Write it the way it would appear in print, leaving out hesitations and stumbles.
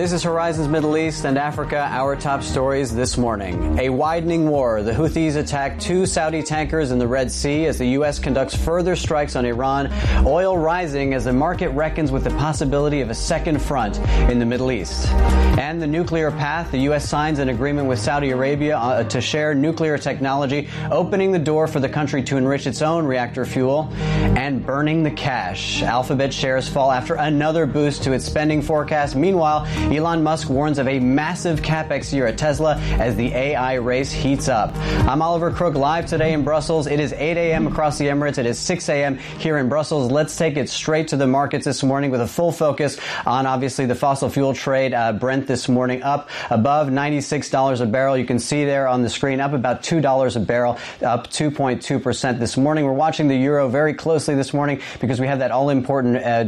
Business Horizons Middle East and Africa, our top stories this morning. A widening war. The Houthis attack 2 Saudi tankers in the Red Sea as the U.S. conducts further strikes on Iran. Oil rising as the market reckons with the possibility of a second front in the Middle East. And the nuclear path. The U.S. signs an agreement with Saudi Arabia to share nuclear technology, opening the door for the country to enrich its own reactor fuel. And burning the cash. Alphabet shares fall after another boost to its spending forecast. Meanwhile, Elon Musk warns of a massive capex year at Tesla as the AI race heats up. I'm Oliver Crook, live today in Brussels. It is 8 a.m. across the Emirates. It is 6 a.m. here in Brussels. Let's take it straight to the markets this morning with a full focus on, obviously, the fossil fuel trade. Brent this morning up above $96 a barrel. You can see there on the screen up about $2 a barrel, up 2.2% this morning. We're watching the euro very closely this morning because we have that all-important